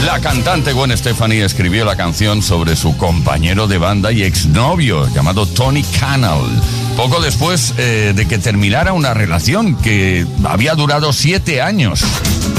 La cantante Gwen Stefani escribió la canción sobre su compañero de banda y exnovio llamado Tony Cannell, poco después de que terminara una relación que había durado 7 años.